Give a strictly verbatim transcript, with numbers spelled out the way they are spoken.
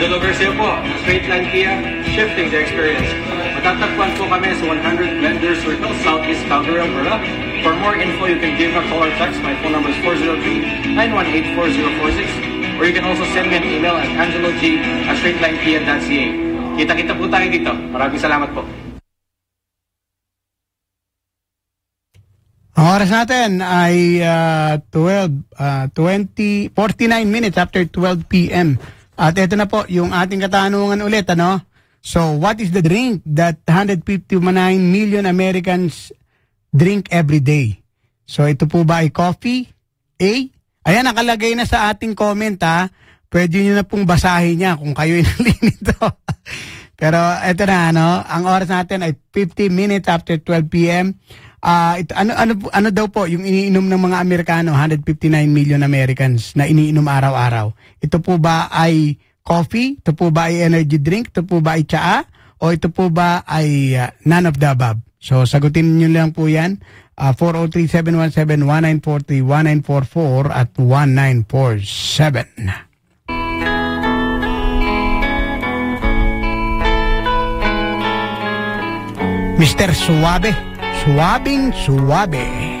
Angelo Garcia po, Straight Line Kia, shifting the experience. Matatagpuan po kami sa one hundred Blender Circle, Southeast Calgary, Alberta. For more info, you can give a call or text. My phone number is four zero three, nine one eight, four zero four six. Or you can also send me an email at angelog at straightlinekia dot c a. Kita-kita po tayo dito. Maraming salamat po. Ang oras natin ay uh, twelve, uh, twenty, forty-nine minutes after twelve p m At ito na po yung ating katanungan ulit, ano? So, what is the drink that one hundred fifty-nine million Americans drink every day? So, ito po ba ay coffee? A? Ayan, nakalagay na sa ating comment, ha? Pwede nyo na pong basahin niya kung kayo inalin ito. Pero ito na, ano? Ang oras natin ay fifty minutes after twelve p m Uh, ito, ano, ano, ano daw po yung iniinom ng mga Amerikano, one hundred fifty-nine million Americans na iniinom araw-araw? Ito po ba ay coffee? Ito po ba ay energy drink? Ito po ba ay tsaa? O ito po ba ay uh, none of the above? So, sagutin nyo lang po yan. Uh, four oh three, seven one seven, one nine four three, one nine four four at one nine four seven. Mister Suabe. Suabing suabe.